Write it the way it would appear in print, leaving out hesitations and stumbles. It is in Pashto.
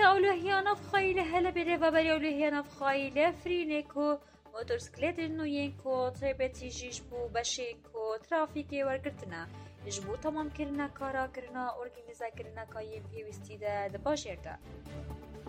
ئەولۆهیانە بخەیلە هەلە بێرێڤەبەری ئەولۆهیانە بخەیلە فرینێک و مۆتۆرسکلێتن نوێن کۆ تایبەتیژیش بوو بەشێک و ترافیکێ وەرگرتنە ji bo tamamkirina karakrina organîzekirina ka yên pêwîstî de di bajêr de.